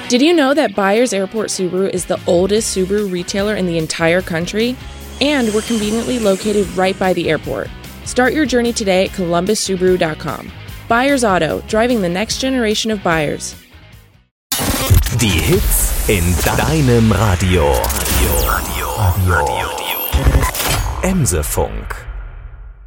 Did you know that Byers Airport Subaru is the oldest Subaru retailer in the entire country? And we're conveniently located right by the airport. Start your journey today at columbussubaru.com. Byers Auto, driving the next generation of buyers. Die Hits in deinem Radio. Emsefunk.